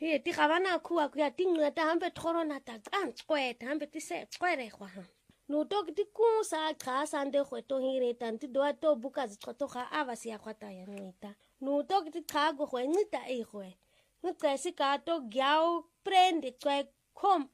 Hi ti gavana kuwa ku ya tingwe ta hambe tkhorona ta tsantsweta hambe ti se tsweregwa ha. No tok ti kusa cha sande khweto hireta ti do to buka zithoto ga avasi ya khwata ya ngita. No tok ti cha go khwencita ihwe. Ngicesi ka to gyao prende tswe khom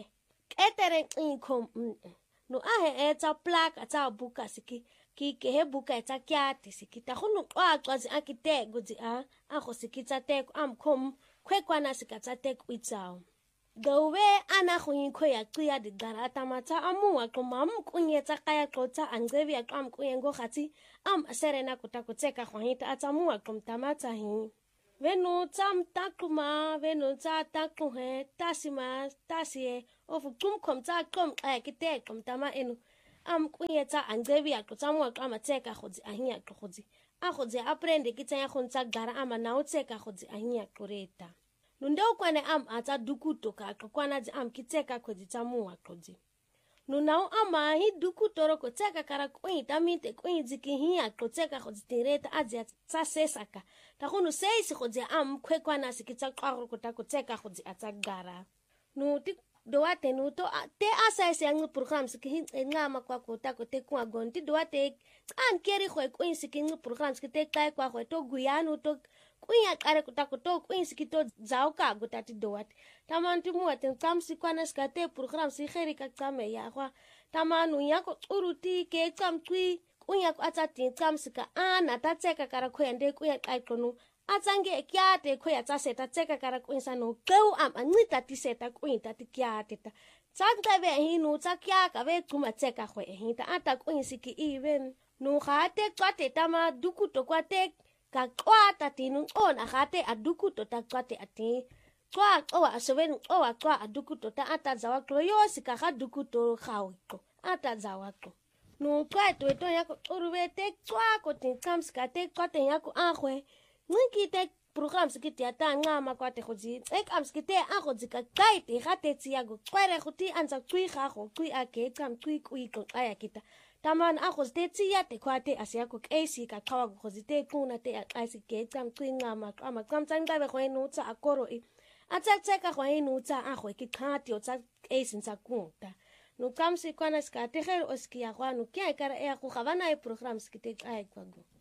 Ketere inkom no ahe etsa plaka tsa buka siki ki he buka etsa kyati siki ta khunu qwaqwa zi akite gudzi a go sikitsa tek amkhom khwekwana sikatsa tek uitsao Gowe ana khuyikho ya qiya di garata matsa amuwa qomam kunyetsa kaya qotsa angcebi ya qam kuyengo khatsi serena kutakutseka khwahita atsamuwa qomtamatsa hi Venu tsam takuma venu tsa takuhe tasima tasie of kumkom tsa kom kite tama enu kunyetsa angcebi ya qotsamuwa qamatseka khodzi ahinya qodzi akhodzi aprende kitsanya khontsa gara ama nautseka khodzi ahinya qoreta Nundau kwane atsa dukuto ka kwana zi kitseka khodzi tsamuwa qodzi Nunau hi dukuto roko tseka kara kuita mite kuinzi kihiya qotseka khodzi tireta azia tsa sesaka ta khunu seisi khodzi khwekwana sikitsa qaro kota kutseka khodzi atsa gara nu ti doate nu to te asaisi ang program sikihin ngama kwa kota kote kwa gonti doate keri khwe kuinsi king program sikite kai kwa khwe to guyanu to kuya kare kutakuto kuinsikito zauka gutati doat tamanti muaten kamsikwana skate program si kheri ka tsame ya kwa tamanu yako uruti ke tsamtwi kuya atsati tsamsika ana tatseka kara khoyande kuya kaikonu atsange kyate khoya tsaseta tseka kara kuinsano qeu ancita tiseta kuinta tikyate ta tsantlebe hinu tsakya ka ve tsuma tseka khwe hinta ata kuinsiki even no khate tsate tama dukuto kwate ka qwata tinu ona khate adukuto ta qwate ati qwa aseven qwa adukuto ta atazawa kloyosi ka dukuto khawqo atazawa qo no qwato to yako urubete qwa ko tinkamska te qwate yako akhwe ngikite programs kiti ata ngama kwate khozi ekamskite akhozi ka qaite khate tsiyago qwere khuti anza qwi kha kho qwi ake qam qwi qo aya kita Taman akhoz te tsiya te kwate asiako kesi ka qawa khozi te kuna te aqasi ke qam qwi ngama qama qam tsangqabe khwenu tsa akoro atsatseka khwenu tsa akhwe ki khati otsa kesi tsa kunta no qam sikwana ska te khero oskia khwanu kya kara e khu khavana e programs kite qai kwago